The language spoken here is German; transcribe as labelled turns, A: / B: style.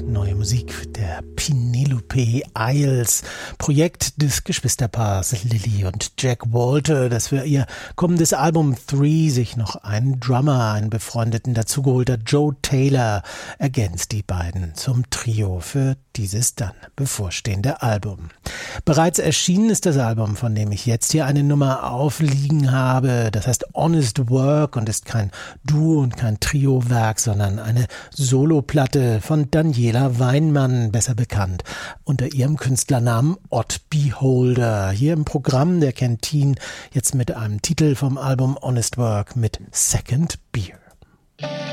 A: Neue Musik der Penelope Isles, Projekt des Geschwisterpaars Lily und Jack Walter, das für ihr kommendes Album 3 sich noch einen Drummer, einen befreundeten dazugeholter Joe Taylor ergänzt, die beiden zum Trio für dieses dann bevorstehende Album. Bereits erschienen ist das Album, von dem ich jetzt hier eine Nummer aufliegen habe. Das heißt Honest Work und ist kein Duo- und kein Trio-Werk, sondern eine Soloplatte von Daniela Weinmann, besser bekannt unter ihrem Künstlernamen Odd Beholder. Hier im Programm der Canteen jetzt mit einem Titel vom Album Honest Work mit Second Beer.